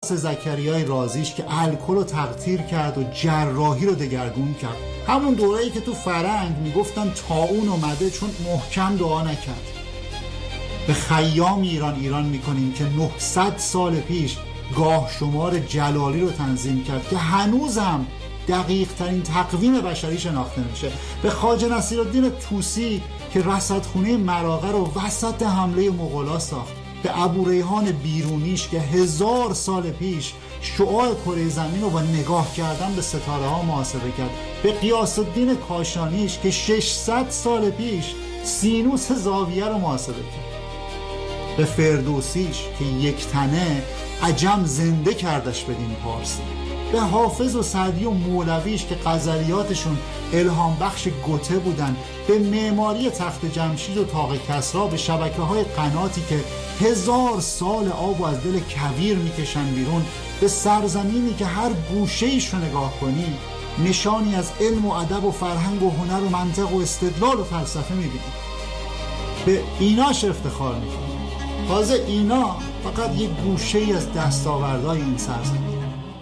زکریای رازیش که الکل رو تقطیر کرد و جراحی رو دگرگون کرد. همون دوره‌ای که تو فرنگ میگفتن طاعون اومده چون محکم دعا نکرد. به خیام ایران میکنیم که 900 سال پیش گاه شمار جلالی رو تنظیم کرد که هنوز هم دقیق ترین تقویم بشری شناخته میشه. به خواجه نصیرالدین طوسی که رصدخونه مراغه رو وسط حمله مغولا ساخت. به ابوریحان بیرونیش که 1000 سال پیش شعاع کره زمین رو با نگاه کردن به ستاره ها محاسبه کرد. به غیاث الدین کاشانیش که 600 سال پیش سینوس زاویه رو محاسبه کرد. به فردوسیش که یک تنه عجم زنده کردش به دین پارسی. به حافظ و سعدی و مولویش که غزلیاتشون الهام بخش گوته بودن. به معماری تخت جمشید و طاق کسری، به شبکه‌های قناتی که 1000 سال آب و از دل کویر میکشن بیرون. به سرزمینی که هر گوشه‌ایش رو نگاه کنی نشانی از علم و ادب و فرهنگ و هنر و منطق و استدلال و فلسفه میبینی. به ایناش افتخار میکنی. تازه اینا فقط یک گوشه‌ای از دستاوردهای این سرزمین.